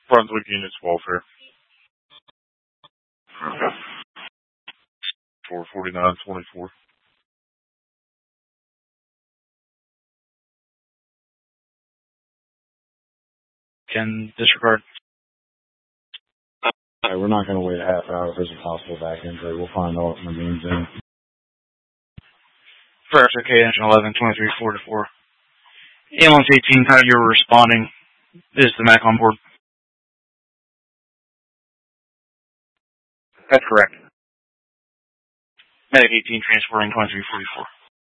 Brunswick Units Welfare. 44924. Can disregard. We're not going to wait a half hour if there's a possible back injury. We'll find out when the means in. First, okay, engine 11, 23, 4 to 4. Ambulance 18, how you're responding. This is the MAC on board. That's correct. Medic 18, transporting 2344.